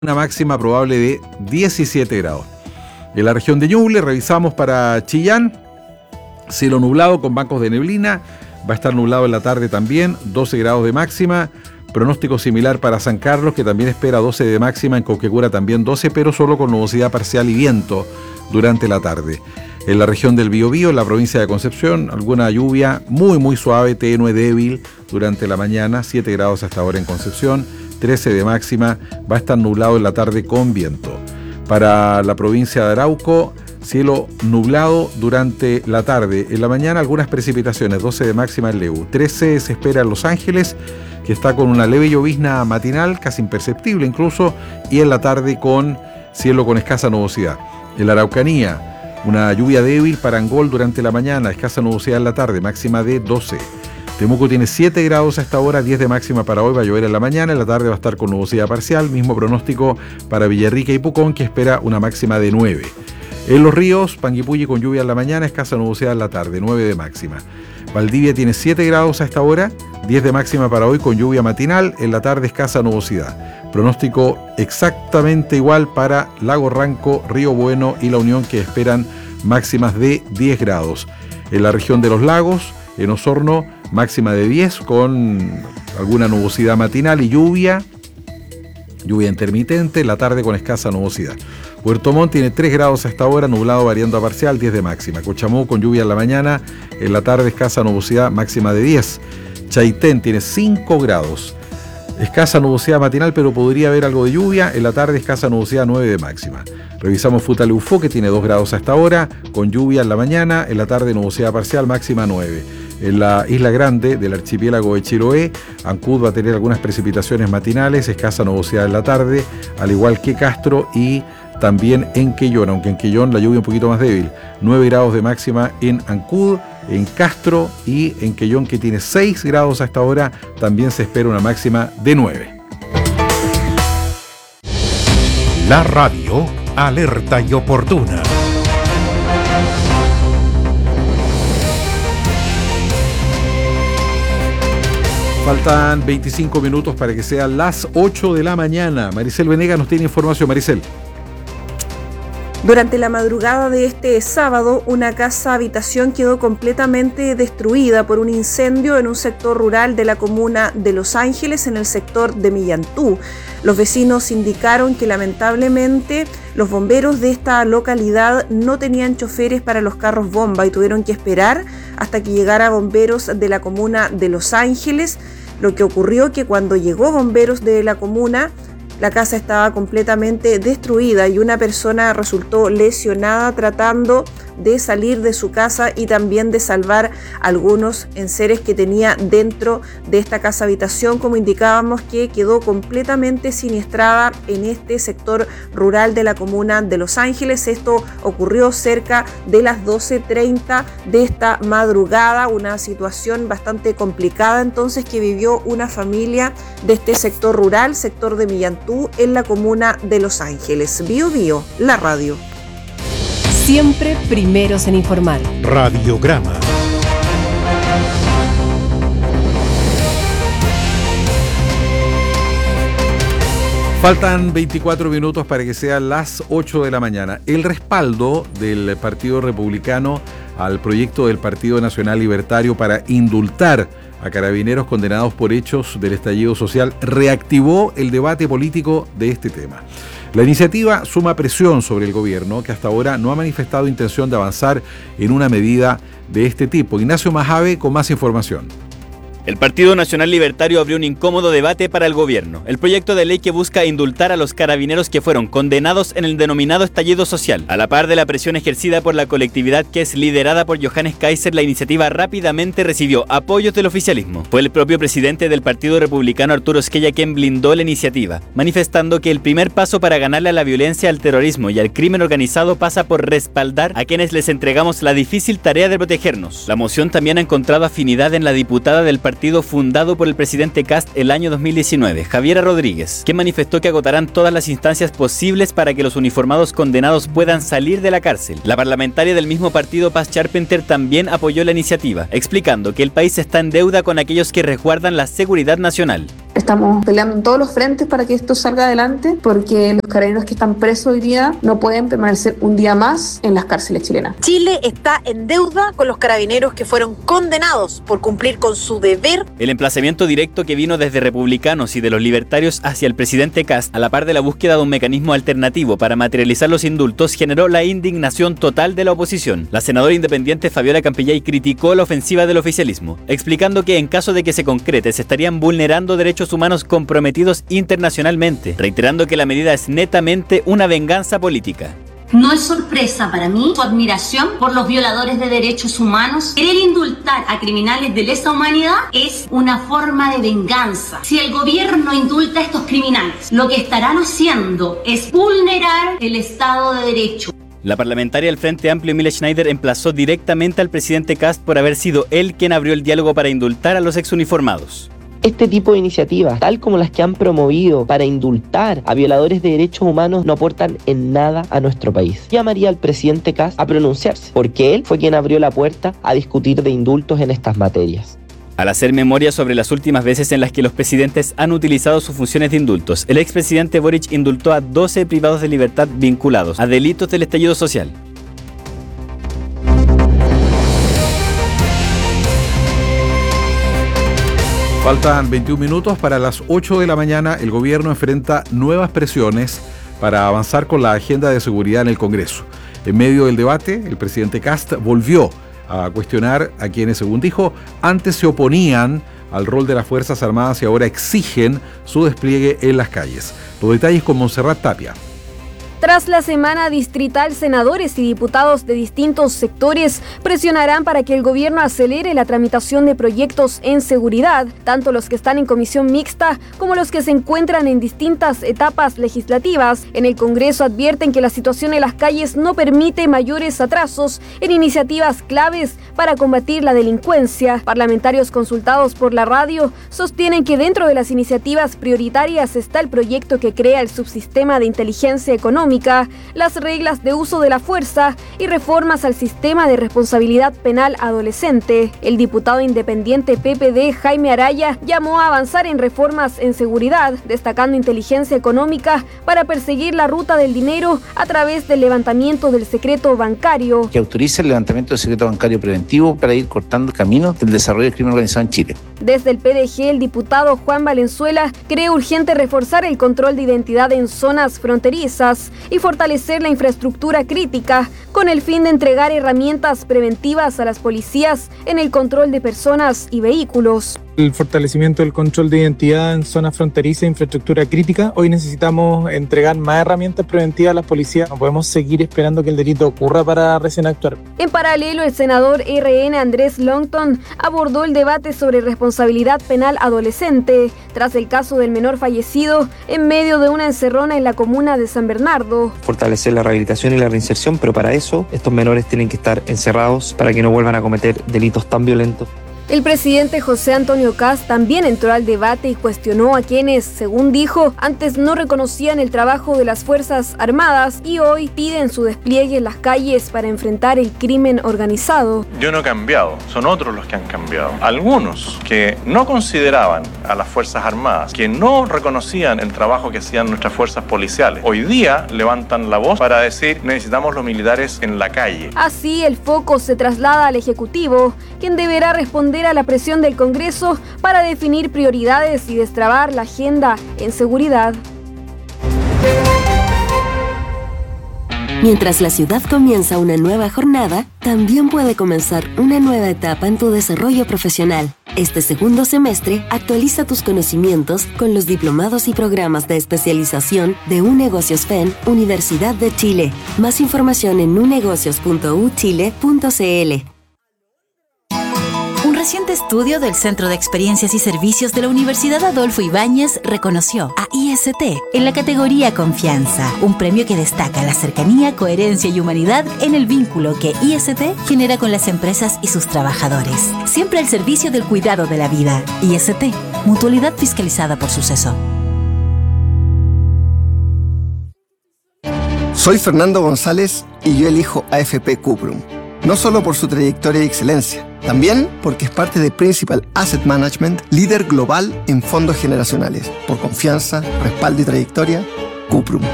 una máxima probable de 17 grados. En la región de Ñuble revisamos para Chillán, cielo nublado con bancos de neblina, va a estar nublado en la tarde también, 12 grados de máxima. Pronóstico similar para San Carlos, que también espera 12 de máxima, en Cauquecura también 12, pero solo con nubosidad parcial y viento durante la tarde. En la región del Biobío, en la provincia de Concepción, alguna lluvia muy suave, tenue, débil durante la mañana, 7 grados hasta ahora en Concepción, 13 de máxima, va a estar nublado en la tarde con viento. Para la provincia de Arauco, cielo nublado durante la tarde. En la mañana algunas precipitaciones, 12 de máxima en Leu. 13 se espera en Los Ángeles, que está con una leve llovizna matinal, casi imperceptible incluso, y en la tarde con cielo con escasa nubosidad. En la Araucanía, una lluvia débil para Angol durante la mañana, escasa nubosidad en la tarde, máxima de 12. Temuco tiene 7 grados hasta ahora, 10 de máxima para hoy, va a llover en la mañana, en la tarde va a estar con nubosidad parcial, mismo pronóstico para Villarrica y Pucón, que espera una máxima de 9. En Los Ríos, Panguipulli con lluvia en la mañana, escasa nubosidad en la tarde, 9 de máxima. Valdivia tiene 7 grados a esta hora, 10 de máxima para hoy con lluvia matinal, en la tarde escasa nubosidad. Pronóstico exactamente igual para Lago Ranco, Río Bueno y La Unión, que esperan máximas de 10 grados. En la región de los lagos, en Osorno, máxima de 10 con alguna nubosidad matinal y lluvia intermitente, en la tarde con escasa nubosidad. Puerto Montt tiene 3 grados hasta ahora, nublado variando a parcial, 10 de máxima. Cochamó con lluvia en la mañana, en la tarde escasa nubosidad, máxima de 10. Chaitén tiene 5 grados, escasa nubosidad matinal, pero podría haber algo de lluvia, en la tarde escasa nubosidad, 9 de máxima. Revisamos Futaleufó, que tiene 2 grados hasta ahora, con lluvia en la mañana, en la tarde nubosidad parcial, máxima 9. En la Isla Grande del archipiélago de Chiloé, Ancud va a tener algunas precipitaciones matinales, escasa nubosidad en la tarde, al igual que Castro y también en Quellón, aunque en Quellón la lluvia un poquito más débil. 9 grados de máxima en Ancud, en Castro y en Quellón, que tiene 6 grados hasta ahora, también se espera una máxima de 9. La radio alerta y oportuna. Faltan 25 minutos para que sean las 8 de la mañana. Maricel Venegas nos tiene información. Maricel. Durante la madrugada de este sábado, una casa habitación quedó completamente destruida por un incendio en un sector rural de la comuna de Los Ángeles, en el sector de Millantú. Los vecinos indicaron que lamentablemente los bomberos de esta localidad no tenían choferes para los carros bomba y tuvieron que esperar hasta que llegara bomberos de la comuna de Los Ángeles. Lo que ocurrió que cuando llegó bomberos de la comuna, la casa estaba completamente destruida y una persona resultó lesionada tratando de salir de su casa y también de salvar algunos enseres que tenía dentro de esta casa habitación, como indicábamos, que quedó completamente siniestrada en este sector rural de la comuna de Los Ángeles. Esto ocurrió cerca de las 12:30 de esta madrugada, una situación bastante complicada entonces que vivió una familia de este sector rural, sector de Millantú, en la comuna de Los Ángeles. Biobío, la radio. Siempre primeros en informar. Radiograma. Faltan 24 minutos para que sean las 8 de la mañana. El respaldo del Partido Republicano al proyecto del Partido Nacional Libertario para indultar a carabineros condenados por hechos del estallido social reactivó el debate político de este tema. La iniciativa suma presión sobre el gobierno, que hasta ahora no ha manifestado intención de avanzar en una medida de este tipo. Ignacio Majave con más información. El Partido Nacional Libertario abrió un incómodo debate para el gobierno. El proyecto de ley que busca indultar a los carabineros que fueron condenados en el denominado estallido social. A la par de la presión ejercida por la colectividad que es liderada por Johannes Kaiser, la iniciativa rápidamente recibió apoyos del oficialismo. Fue el propio presidente del Partido Republicano, Arturo Esquella, quien blindó la iniciativa, manifestando que el primer paso para ganarle a la violencia, al terrorismo y al crimen organizado pasa por respaldar a quienes les entregamos la difícil tarea de protegernos. La moción también ha encontrado afinidad en la diputada del partido fundado por el presidente Kast el año 2019, Javiera Rodríguez, que manifestó que agotarán todas las instancias posibles para que los uniformados condenados puedan salir de la cárcel. La parlamentaria del mismo partido, Paz Charpenter, también apoyó la iniciativa, explicando que el país está en deuda con aquellos que resguardan la seguridad nacional. Estamos peleando en todos los frentes para que esto salga adelante, porque los carabineros que están presos hoy día no pueden permanecer un día más en las cárceles chilenas. Chile está en deuda con los carabineros que fueron condenados por cumplir con su deber. El emplazamiento directo que vino desde republicanos y de los libertarios hacia el presidente Kast, a la par de la búsqueda de un mecanismo alternativo para materializar los indultos, generó la indignación total de la oposición. La senadora independiente Fabiola Campillay criticó la ofensiva del oficialismo, explicando que en caso de que se concrete se estarían vulnerando derechos humanos comprometidos internacionalmente, reiterando que la medida es netamente una venganza política. No es sorpresa para mí su admiración por los violadores de derechos humanos. Querer indultar a criminales de lesa humanidad es una forma de venganza. Si el gobierno indulta a estos criminales, lo que estarán haciendo es vulnerar el Estado de Derecho. La parlamentaria del Frente Amplio, Emilia Schneider, emplazó directamente al presidente Kast por haber sido él quien abrió el diálogo para indultar a los exuniformados. Este tipo de iniciativas, tal como las que han promovido para indultar a violadores de derechos humanos, no aportan en nada a nuestro país. Llamaría al presidente Kast a pronunciarse, porque él fue quien abrió la puerta a discutir de indultos en estas materias. Al hacer memoria sobre las últimas veces en las que los presidentes han utilizado sus funciones de indultos, el expresidente Boric indultó a 12 privados de libertad vinculados a delitos del estallido social. Faltan 21 minutos para las 8 de la mañana. El gobierno enfrenta nuevas presiones para avanzar con la agenda de seguridad en el Congreso. En medio del debate, el presidente Kast volvió a cuestionar a quienes, según dijo, antes se oponían al rol de las Fuerzas Armadas y ahora exigen su despliegue en las calles. Los detalles con Montserrat Tapia. Tras la semana distrital, senadores y diputados de distintos sectores presionarán para que el gobierno acelere la tramitación de proyectos en seguridad, tanto los que están en comisión mixta como los que se encuentran en distintas etapas legislativas. En el Congreso advierten que la situación en las calles no permite mayores atrasos en iniciativas claves para combatir la delincuencia. Parlamentarios consultados por la radio sostienen que dentro de las iniciativas prioritarias está el proyecto que crea el subsistema de inteligencia económica, las reglas de uso de la fuerza y reformas al sistema de responsabilidad penal adolescente. El diputado independiente PPD, Jaime Araya, llamó a avanzar en reformas en seguridad, destacando inteligencia económica para perseguir la ruta del dinero a través del levantamiento del secreto bancario. Que autorice el levantamiento del secreto bancario preventivo para ir cortando caminos del desarrollo del crimen organizado en Chile. Desde el PDG, el diputado Juan Valenzuela cree urgente reforzar el control de identidad en zonas fronterizas y fortalecer la infraestructura crítica con el fin de entregar herramientas preventivas a las policías en el control de personas y vehículos. El fortalecimiento del control de identidad en zonas fronterizas e infraestructura crítica. Hoy necesitamos entregar más herramientas preventivas a las policías. No podemos seguir esperando que el delito ocurra para recién actuar. En paralelo, el senador RN Andrés Longton abordó el debate sobre responsabilidad penal adolescente tras el caso del menor fallecido en medio de una encerrona en la comuna de San Bernardo. Fortalecer la rehabilitación y la reinserción, pero para eso estos menores tienen que estar encerrados para que no vuelvan a cometer delitos tan violentos. El presidente José Antonio Kast también entró al debate y cuestionó a quienes, según dijo, antes no reconocían el trabajo de las Fuerzas Armadas y hoy piden su despliegue en las calles para enfrentar el crimen organizado. Yo no he cambiado, son otros los que han cambiado. Algunos que no consideraban a las Fuerzas Armadas, que no reconocían el trabajo que hacían nuestras fuerzas policiales, hoy día levantan la voz para decir necesitamos los militares en la calle. Así el foco se traslada al Ejecutivo, quien deberá responder a la presión del Congreso para definir prioridades y destrabar la agenda en seguridad. Mientras la ciudad comienza una nueva jornada, también puede comenzar una nueva etapa en tu desarrollo profesional. Este segundo semestre, actualiza tus conocimientos con los diplomados y programas de especialización de UNegocios FEN, Universidad de Chile. Más información en unegocios.uchile.cl. Un reciente estudio del Centro de Experiencias y Servicios de la Universidad Adolfo Ibáñez reconoció a IST en la categoría Confianza, un premio que destaca la cercanía, coherencia y humanidad en el vínculo que IST genera con las empresas y sus trabajadores. Siempre al servicio del cuidado de la vida. IST, mutualidad fiscalizada por Suceso. Soy Fernando González y yo elijo AFP Cuprum. no solo por su trayectoria y excelencia, también porque es parte de Principal Asset Management, líder global en fondos generacionales. Por confianza, respaldo y trayectoria, Cuprum.